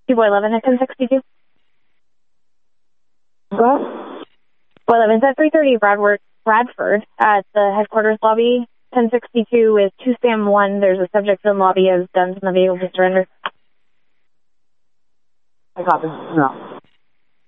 2-11 at 1062. What? 11's at 330 Bradford at the headquarters lobby. 1062 is 2 Sam 1. There's a subject in the lobby as guns in the vehicle to surrender. I copy. No.